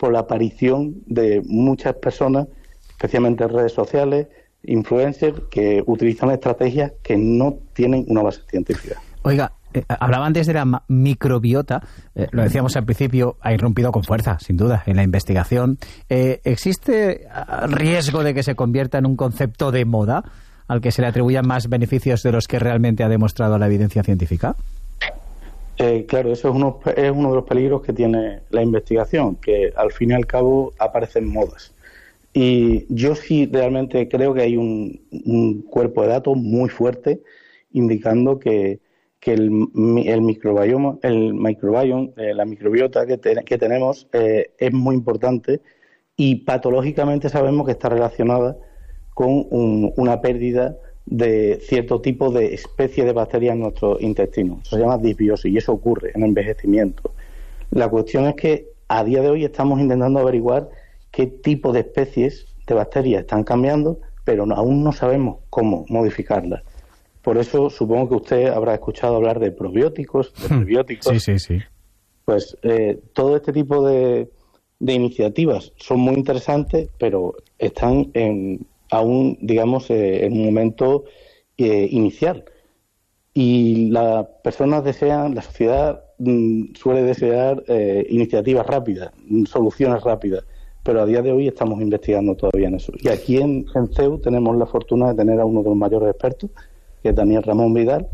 por la aparición de muchas personas, especialmente en redes sociales, influencers, que utilizan estrategias que no tienen una base científica. Oiga, hablaba antes de la microbiota, lo decíamos al principio, ha irrumpido con fuerza, sin duda, en la investigación. ¿Existe riesgo de que se convierta en un concepto de moda al que se le atribuyan más beneficios de los que realmente ha demostrado la evidencia científica? Claro, eso es uno de los peligros que tiene la investigación, que al fin y al cabo aparecen modas. Y yo sí realmente creo que hay un cuerpo de datos muy fuerte indicando que el microbioma, la microbiota que tenemos es muy importante, y patológicamente sabemos que está relacionada con una pérdida de cierto tipo de especie de bacterias en nuestro intestino. Eso se llama disbiosis y eso ocurre en envejecimiento. La cuestión es que a día de hoy estamos intentando averiguar qué tipo de especies de bacterias están cambiando, pero aún no sabemos cómo modificarlas. Por eso supongo que usted habrá escuchado hablar de probióticos, de prebióticos. Sí. Pues todo este tipo de iniciativas son muy interesantes, pero están aún, digamos, en un momento inicial. Y las personas la sociedad suele desear iniciativas rápidas, soluciones rápidas, pero a día de hoy estamos investigando todavía en eso. Y aquí en CEU tenemos la fortuna de tener a uno de los mayores expertos, que es Daniel Ramón Vidal,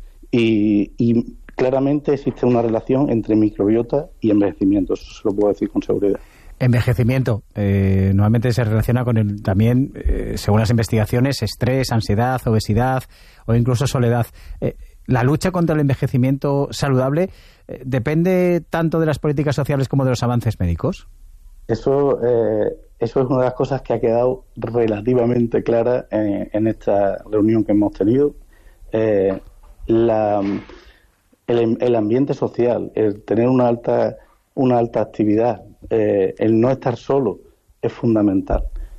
y claramente existe una relación entre microbiota y envejecimiento, eso se lo puedo decir con seguridad. Envejecimiento, normalmente se relaciona con también, según las investigaciones, estrés, ansiedad, obesidad o incluso soledad. ¿La lucha contra el envejecimiento saludable depende tanto de las políticas sociales como de los avances médicos? Eso es una de las cosas que ha quedado relativamente clara en esta reunión que hemos tenido. El ambiente social, el tener una alta actividad, el no estar solo es fundamental.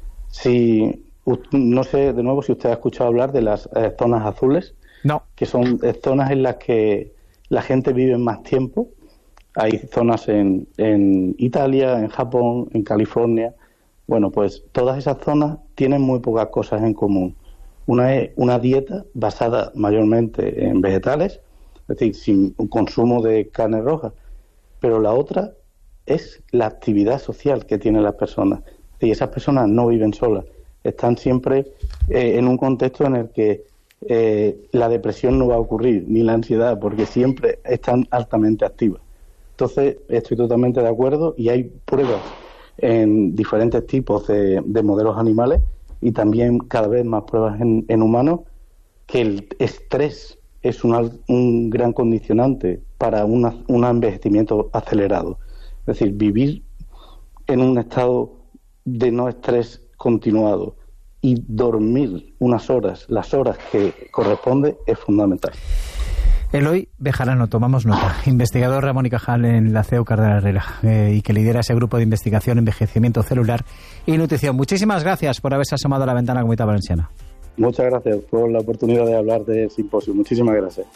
No sé, de nuevo, si usted ha escuchado hablar de las zonas azules. No. Que son zonas en las que la gente vive más tiempo. Hay zonas en Italia, en Japón, en California. Bueno, pues todas esas zonas tienen muy pocas cosas en común. Una es una dieta basada mayormente en vegetales, es decir, sin un consumo de carne roja. Pero la otra es la actividad social que tienen las personas. Y esas personas no viven solas, están siempre en un contexto en el que la depresión no va a ocurrir, ni la ansiedad, porque siempre están altamente activas. Entonces, estoy totalmente de acuerdo, y hay pruebas en diferentes tipos de modelos animales y también cada vez más pruebas en humanos, que el estrés es un gran condicionante para un envejecimiento acelerado. Es decir, vivir en un estado de no estrés continuado y dormir unas horas, las horas que corresponde, es fundamental. Eloy Bejarano, tomamos nota, investigador Ramón y Cajal en la CEU Cardenal Herrera, y que lidera ese grupo de investigación envejecimiento celular y nutrición. Muchísimas gracias por haberse asomado a la ventana Comunidad Valenciana. Muchas gracias por la oportunidad de hablar del simposio. Muchísimas gracias.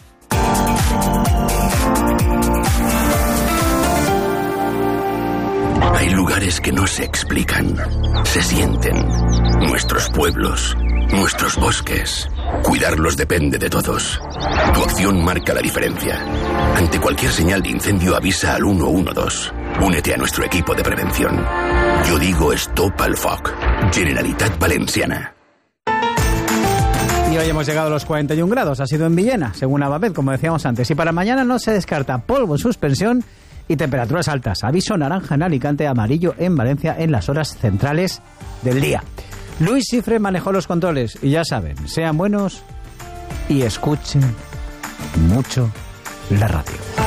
Hay lugares que no se explican, se sienten. Nuestros pueblos, nuestros bosques. Cuidarlos depende de todos. Tu acción marca la diferencia. Ante cualquier señal de incendio, avisa al 112. Únete a nuestro equipo de prevención. Yo digo Stop al Foc. Generalitat Valenciana. Y hoy hemos llegado a los 41 grados. Ha sido en Villena, según Ababed, como decíamos antes. Y para mañana no se descarta polvo en suspensión y temperaturas altas. Aviso naranja en Alicante, amarillo en Valencia en las horas centrales del día. Luis Cifre manejó los controles y ya saben, sean buenos y escuchen mucho la radio.